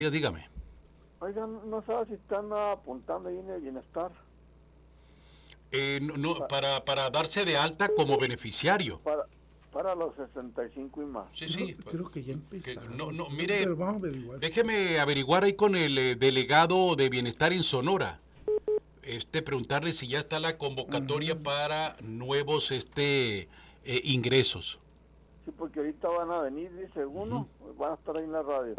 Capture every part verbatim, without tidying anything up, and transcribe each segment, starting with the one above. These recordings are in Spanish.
Dígame. Oigan, no sabes si están apuntando ahí en el bienestar. Eh, no, no, para, para darse de alta como beneficiario. Para, para los sesenta y cinco y más. Sí, creo, sí. Creo que ya que, empezaron. no, no, Pero mire, vamos a averiguar. déjeme averiguar ahí con el eh, delegado de Bienestar en Sonora. Este, preguntarle si ya está la convocatoria uh-huh. para nuevos este eh, ingresos. Sí, porque ahorita van a venir, dice uno, uh-huh. van a estar ahí en la radio.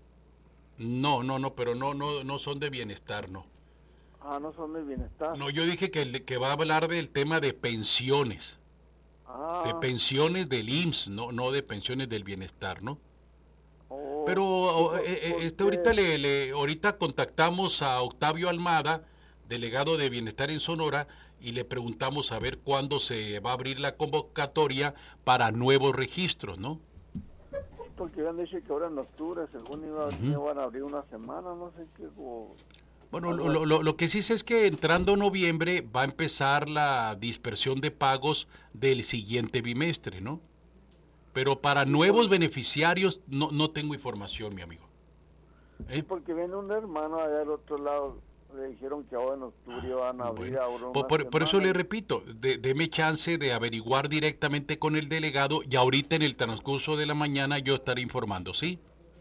No, no, no, pero no, no, no son de bienestar, no. Ah, no son de bienestar. No, yo dije que, el, que va a hablar del tema de pensiones. Ah. De pensiones del I M S S, no, no de pensiones del bienestar, ¿no? Oh, pero eh, este, ahorita le, le ahorita contactamos a Octavio Almada, delegado de Bienestar en Sonora, y le preguntamos a ver cuándo se va a abrir la convocatoria para nuevos registros, ¿no? Porque habían dicho que ahora en octubre, según iba, uh-huh. iban a abrir una semana, no sé qué. O... Bueno, lo, lo, lo que sí sé es que entrando noviembre va a empezar la dispersión de pagos del siguiente bimestre, ¿no? Pero para sí, nuevos sí. beneficiarios no, no tengo información, mi amigo. ¿Eh? Sí, porque viene un hermano allá del otro lado, le dijeron que ahora en octubre van a abrir bueno, ahora una por, por, por eso le repito, de, deme chance de averiguar directamente con el delegado y ahorita en el transcurso de la mañana yo estaré informando, ¿sí?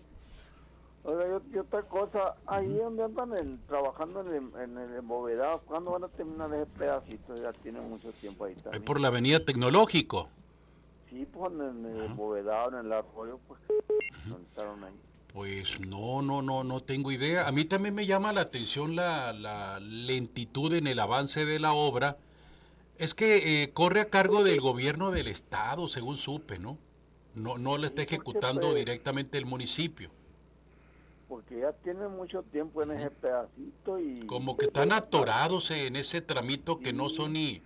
Oiga, y otra cosa, ahí uh-huh. donde andan el, trabajando en el, en el embovedado, ¿cuándo van a terminar ese pedacito? Ya tienen mucho tiempo ahí también. Por la avenida Tecnológico. Sí, pues en el uh-huh. embovedado, en el arroyo, pues, uh-huh. estaron ahí. Pues no, no, no, no tengo idea. A mí también me llama la atención la, la lentitud en el avance de la obra. Es que eh, corre a cargo del gobierno del estado, según supe, ¿no? No, no la está ejecutando pues, directamente el municipio. Porque ya tiene mucho tiempo en ese pedacito y... Como que están atorados en ese tramito que sí. no son ni,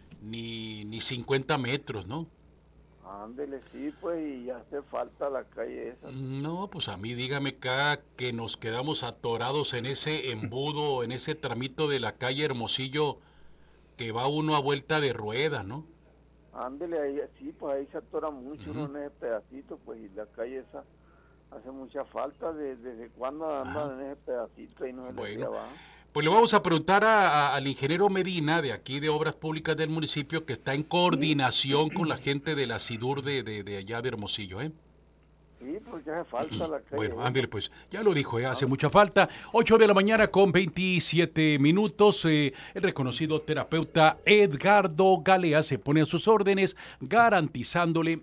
ni, ni cincuenta metros, ¿no? Ándele, sí, pues, y ya hace falta la calle esa. No, pues a mí dígame acá que nos quedamos atorados en ese embudo, en ese tramito de la calle Hermosillo, que va uno a vuelta de rueda, ¿no? Ándele, ahí, sí, pues ahí se atora mucho uh-huh. uno en ese pedacito, pues, y la calle esa... hace mucha falta. De, ¿Desde cuándo andan Ajá. en ese pedacito y no se bueno, les va? Pues le vamos a preguntar a, a, al ingeniero Medina, de aquí de Obras Públicas del municipio, que está en coordinación ¿Sí? con la gente de la SIDUR de, de, de allá de Hermosillo, ¿eh? Sí, porque hace falta la calle. Bueno, ándale pues, ya lo dijo, ¿eh? hace ah. mucha falta. ocho de la mañana con veintisiete minutos. Eh, el reconocido terapeuta Edgardo Galea se pone a sus órdenes, garantizándole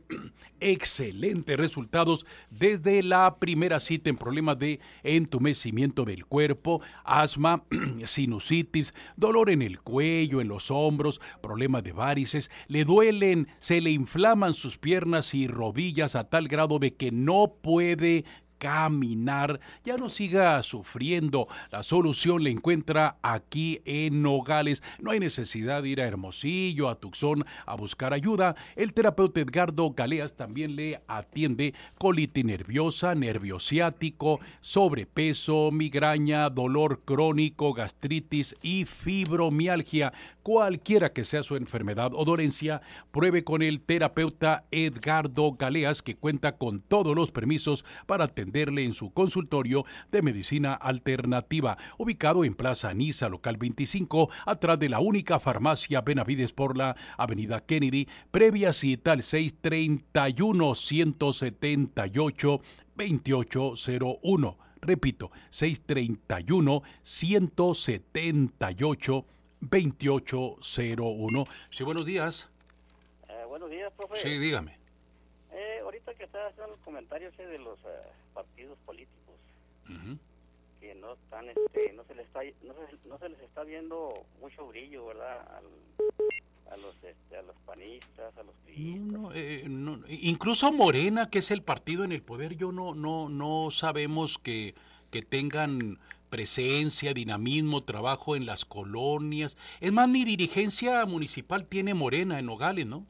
excelentes resultados desde la primera cita en problemas de entumecimiento del cuerpo, asma, sinusitis, dolor en el cuello, en los hombros, problemas de varices, le duelen, se le inflaman sus piernas y rodillas a tal grado de que no puede caminar, ya no siga sufriendo. La solución la encuentra aquí en Nogales. No hay necesidad de ir a Hermosillo, a Tucson, a buscar ayuda. El terapeuta Edgardo Galeas también le atiende colitis nerviosa, nervio ciático, sobrepeso, migraña, dolor crónico, gastritis y fibromialgia. Cualquiera que sea su enfermedad o dolencia, pruebe con el terapeuta Edgardo Galeas, que cuenta con todos los permisos para atenderle en su consultorio de medicina alternativa, ubicado en Plaza Niza, local veinticinco, atrás de la única farmacia Benavides por la avenida Kennedy, previa cita al seis treinta y uno, ciento setenta y ocho, veintiocho cero uno. Repito, seis treinta y uno, ciento setenta y ocho, veintiocho cero uno. Sí, buenos días. Eh, buenos días, profe. Sí, dígame. Eh, ahorita que está haciendo el comentario ese de los uh, partidos políticos, uh-huh. que no están, este, no se les está, no se, no se les está viendo mucho brillo, ¿verdad? Al, a los, este, a los panistas, a los priistas. No, no, eh, no, incluso Morena, que es el partido en el poder, yo no, no, no sabemos que, que tengan presencia, dinamismo, trabajo en las colonias. Es más, ni dirigencia municipal tiene Morena en Nogales, ¿no?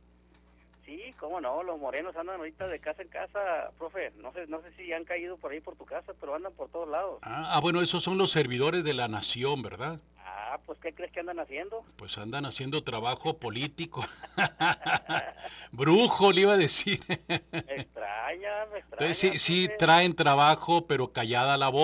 Sí, cómo no, los morenos andan ahorita de casa en casa, profe. No sé, no sé si han caído por ahí por tu casa, pero andan por todos lados. Ah, ah bueno, esos son los servidores de la nación, ¿verdad? Ah, Ah, pues, ¿qué crees que andan haciendo? Pues andan haciendo trabajo político. Brujo, le iba a decir. Me extraña, me extraña. Entonces sí, sí pues. traen trabajo, pero callada la voz.